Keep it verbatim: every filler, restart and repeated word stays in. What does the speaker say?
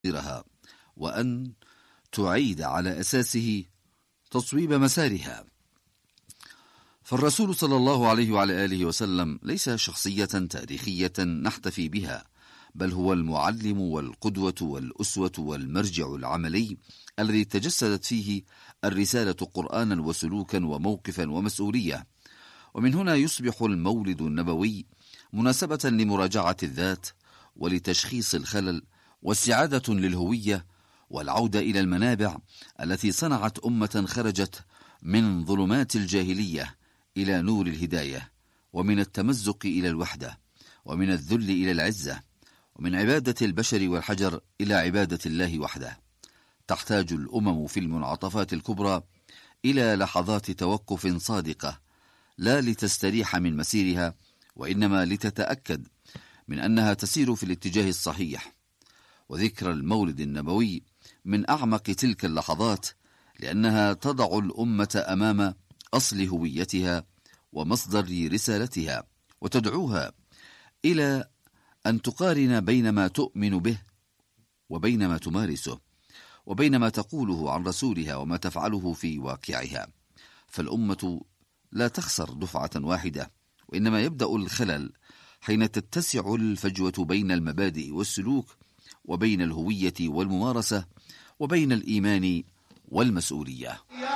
تطويرها وأن تعيد على أساسه تصويب مسارها. فالرسول صلى الله عليه وعلى آله وسلم ليس شخصية تاريخية نحتفي بها، بل هو المعلم والقدوة والأسوة والمرجع العملي الذي تجسدت فيه الرسالة قرآنا وسلوكا وموقفا ومسؤولية. ومن هنا يصبح المولد النبوي مناسبة لمراجعة الذات ولتشخيص الخلل واستعادة للهوية والعودة إلى المنابع التي صنعت أمة خرجت من ظلمات الجاهلية إلى نور الهداية، ومن التمزق إلى الوحدة، ومن الذل إلى العزة، ومن عبادة البشر والحجر إلى عبادة الله وحده. تحتاج الأمم في المنعطفات الكبرى إلى لحظات توقف صادقة، لا لتستريح من مسيرها، وإنما لتتأكد من أنها تسير في الاتجاه الصحيح. وذكرى المولد النبوي من أعمق تلك اللحظات، لأنها تضع الأمة أمام أصل هويتها ومصدر رسالتها، وتدعوها إلى أن تقارن بين ما تؤمن به وبين ما تمارسه، وبين ما تقوله عن رسولها وما تفعله في واقعها. فالأمة لا تخسر دفعة واحدة، وإنما يبدأ الخلل حين تتسع الفجوة بين المبادئ والسلوك، وبين الهوية والممارسة، وبين الإيمان والمسؤولية.